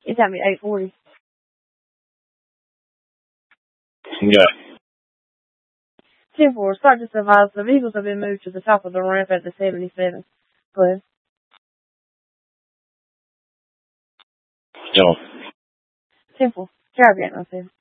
It got me 840. Yeah. 10-4. Start to survive. The Eagles have been moved to the top of the ramp at the 77. Cliff. Yeah. 10-4. Caribbean, I said.